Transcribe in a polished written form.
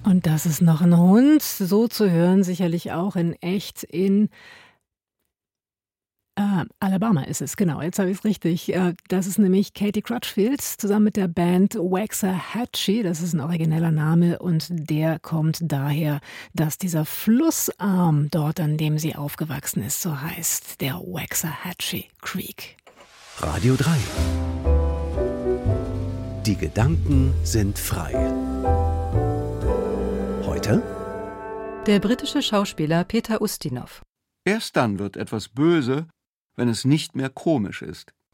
Und das ist noch ein Hund, so zu hören, sicherlich auch in echt in Alabama ist es, genau, jetzt habe ich's richtig. Das ist nämlich Katie Crutchfield zusammen mit der Band Waxahachie. Das ist ein origineller Name und der kommt daher, dass dieser Flussarm dort, an dem sie aufgewachsen ist, so heißt, der Waxahachie Creek. Radio 3. Die Gedanken sind frei. Heute? Der britische Schauspieler Peter Ustinov. Erst dann wird etwas böse, wenn es nicht mehr komisch ist.